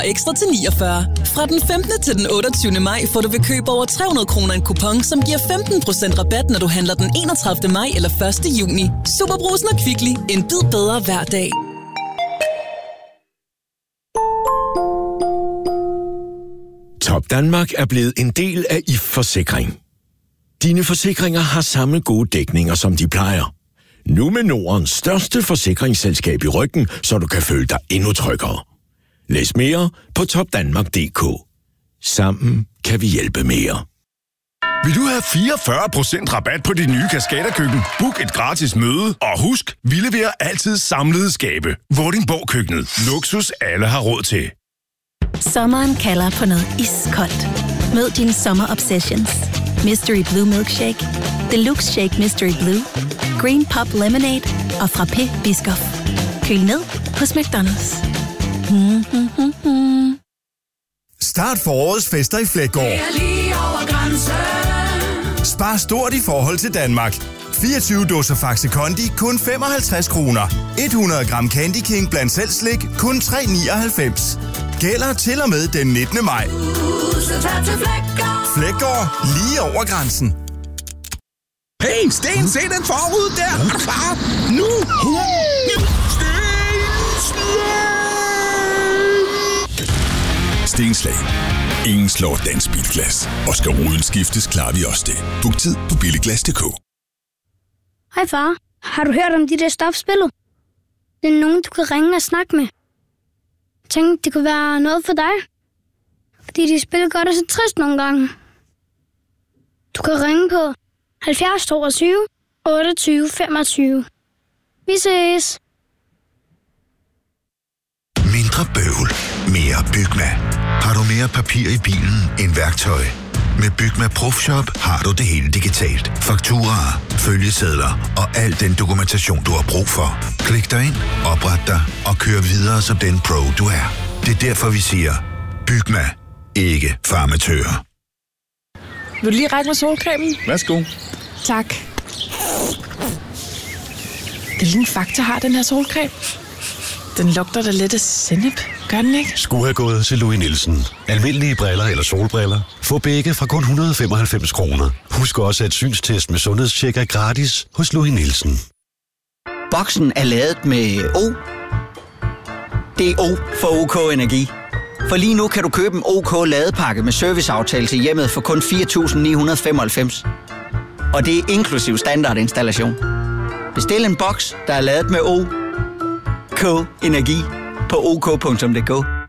ekstra til 49. Fra den 15. til den 28. maj får du ved køb over 300 kroner en kupon, som giver 15% rabat, når du handler den 31. maj eller 1. juni. SuperBrugsen og Kvickly. En bid bedre hver dag. Top Danmark er blevet en del af IF Forsikring. Dine forsikringer har samme gode dækninger, som de plejer. Nu med Nordens største forsikringsselskab i ryggen, så du kan føle dig endnu tryggere. Læs mere på topdanmark.dk. Sammen kan vi hjælpe mere. Vil du have 44% rabat på dit nye Kaskaderkøkken? Book et gratis møde, og husk, vi leverer altid samlede skabe. Vordingborg Køkkenet. Luksus alle har råd til. Sommeren kalder på noget iskoldt. Mød dine sommer-obsessions. Mystery Blue Milkshake, Deluxe Shake Mystery Blue, Green Pop Lemonade og Frappé Biscoff. Køl ned hos McDonald's. Start forårets fester i Fleggaard. Spar stort i forhold til Danmark. 24 dåser Faxe Kondi kun 55 kroner. 100 gram Candy King blandt selv slik kun 3,99. Gælder til og med den 19. maj. Fleggaard, lige over grænsen. Hey, Sten, se den forud der! Er du klar? Nu! Stenslag. Ingen slår dansk bilglas. Og skal ruden skiftes, klarer vi også det. Book tid på billiglas.dk. Hej far, har du hørt om de der stofspillet? Det er nogen, du kan ringe og snakke med. Tænk, det kunne være noget for dig. Fordi de spiller godt og så trist nogle gange. Du kan ringe på 70 22 28 25. Vi ses. Mindre bøvl, mere Bygma. Har du mere papir i bilen end værktøj? Med Bygma Profshop har du det hele digitalt. Fakturaer, følgesedler og al den dokumentation, du har brug for. Klik dig ind, opret dig og kør videre som den pro, du er. Det er derfor, vi siger, Bygma, ikke farmatører. Vil du lige række mig solcremen? Værsgo. Tak. Det er lige en Fakta har den her solcreme. Den lugter da lidt af sennep. Gør den ikke? Skulle have gået til Louis Nielsen. Almindelige briller eller solbriller. Få begge fra kun 195 kroner. Husk også, at synstest med sundhedstjek er gratis hos Louis Nielsen. Boksen er lavet med O. Det er O for OK Energi. For lige nu kan du købe en OK ladepakke med serviceaftale til hjemmet for kun 4.995. Og det er inklusiv standardinstallation. Bestil en boks, der er lavet med OK Energi på OK.dk.